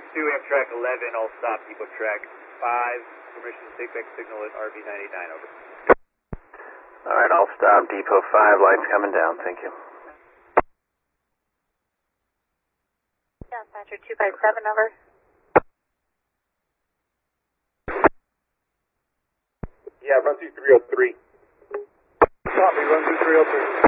2, Amtrak 11, all stop, depot track 5, permission to take back signal at RV-99, over. Alright, I'll stop, depot 5, lights coming down, thank you. Dispatcher 257, over. Yeah, run through 303. Copy, run through 303.